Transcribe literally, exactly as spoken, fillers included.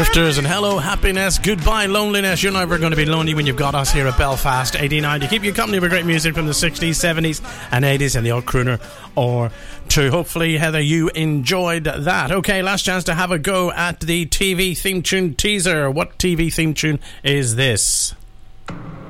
Drifters and hello happiness, goodbye loneliness. You're never going to be lonely when you've got us here at Belfast eighty-nine to keep you company with great music from the sixties, seventies and eighties and the odd crooner or two. Hopefully, Heather, you enjoyed that. Okay, last chance to have a go at the T V theme tune teaser. What T V theme tune is this?